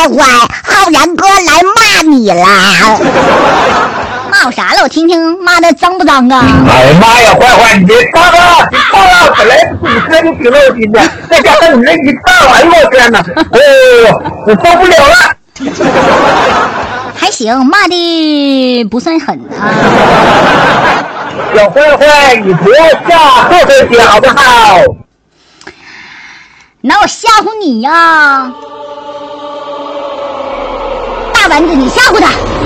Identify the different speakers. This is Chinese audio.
Speaker 1: 坏，浩然哥来骂你了。
Speaker 2: 骂我啥了？我听听，骂的脏不脏啊？
Speaker 3: 哎呀妈呀，坏坏，你别上啊！你上啊！本来自己车就挺漏心的，再加上你这一唱，哎呦我天哪！哎呦，我受不了了。
Speaker 2: 还行，骂的不算狠啊。
Speaker 3: 小坏坏，你不要吓唬这些好不好？
Speaker 2: 那我吓唬你呀，大丸子，你吓唬他。